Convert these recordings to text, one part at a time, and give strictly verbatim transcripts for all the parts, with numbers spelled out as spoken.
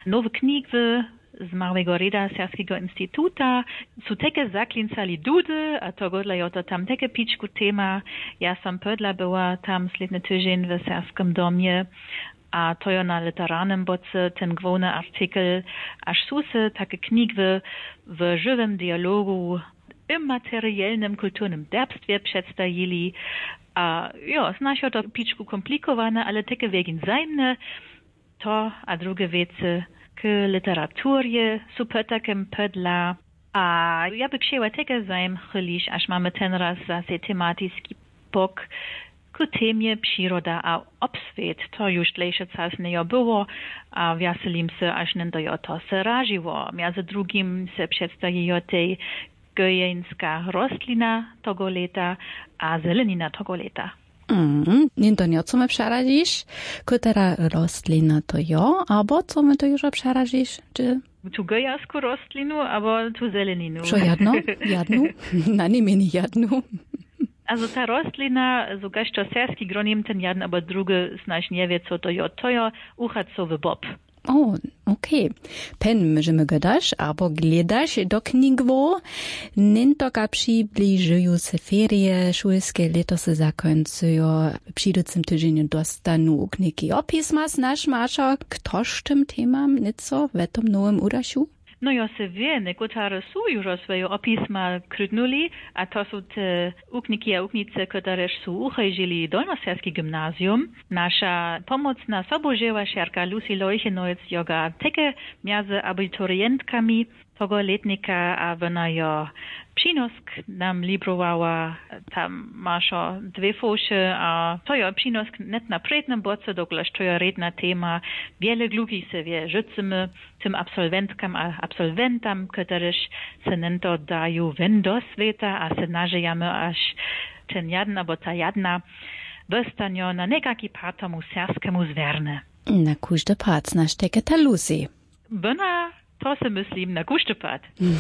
nowe knigwy z Małego Reda Serskiego Instytuta su teke zaklincali dudy, a to godla to tam teke piczku tema. Ja sam pödla była tam sledny tydzień w Serskim domie, a to ja na literarnym boce ten główny artykel, aż susy takie knigwy w żywym dialogu, im materialnym, kulturnym derbstwie przedstawili. A ja, znaczy to piczku komplikowane, ale takie wegin zajmne, to, a drugie wiece k literaturze, super takem pödla. A ja by chciała takie zajm chylić, aż mamy ten raz zase tematyczny bok ku temie przyroda a obswiet. To już dlejsze czas nie było, a wiaselim se, aż nie do to se raziło. Między drugim se przedstawiło tej gojeńska roslina tego leta, a zelenina tego leta. Mm, nie to nie, co my przerazisz? Która roslina to jo, albo co my to już przerazisz? Czy... Tu gojasku roslinu, albo tu zeleninu. Co jedno? Jednu? Na nie mieni jednu. Also ta roslina, so gašto serski gronim ten jeden, aber druge znaš nie wie, co to jo. To jo uchacowy bob. O, okej. Pen możemy gadać, albo gledać do knigwo. Nintoka przybliżują se ferie szulskie, leto se zakońcują. W przyjducym tydzieniu dostanu knigi opisma z nasz Masza. Ktoż tym temam nieco w tym nowym udasiu? No ja se wie, nekotare su już swoje opisma krydnuli, a to są te ukniki a uknice, które su uchajili Dolnoserski gimnazjum. Nasza pomocna sobożewa szerka Lucy Leuchenolz joga teke między abiturientkami tego letnika, a ona jo przynosk nam librowała, tam maszo dwie fosze, a to jo przynosk net na prednym boce, dokleż to jo redna tema, wiele gluki se wie życzymy tym absolwentkam a absolwentam, któreż se nento dają wen do sveta, a se nażyjamy aż ten jedna, bo ta jedna wystanio na nekaki patomu serskiemu zwerne. Na kužde pac naš teke ta Lucy. Bona to se myslím na kuštopad.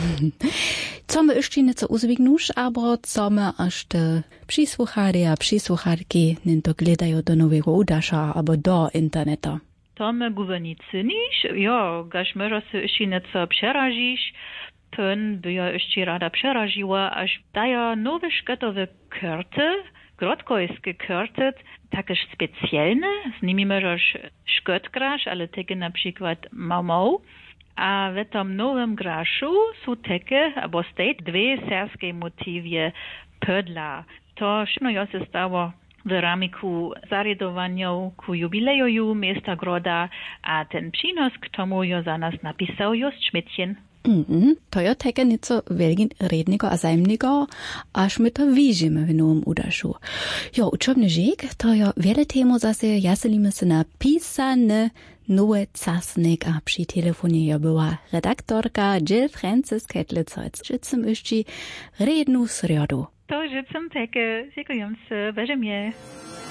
Co my jeszcze nieco uzwignusz, albo co my aż te przysłuchary a przysłucharki nie gledają do nowego udasza albo do interneta? To my guvernicy niż, jo, gaż my się jeszcze nieco przerazisz, pyn by ja jeszcze rada przeraziła, aż daje nowe szkotowe karty, grotkojskie karty, takie specjalne, z nimi możesz szkot grasz, ale takie na przykład małmał. A w tym nowym graszu są takie, albo stej dwie serskie motywie pödla. To szybno jo se stało w ramiku zaryadowania ku jubileju miasta Groda, a ten przynos k tomu jo za nas napisał Jost Schmidtchen. Mm-hmm. To jo takie nieco wielgin rednego a zajmnego, aż my to widzimy w nowym udaszu. Jo, uczobny żyk, to jo wiele temu zase jaselimy se na pisane nowe casnik, a przy telefonie jo była redaktorka Jill Francis Ketlicojc. Życzę jeszcze rednu sriodu. To życzę takie, dziękuję, że mnie.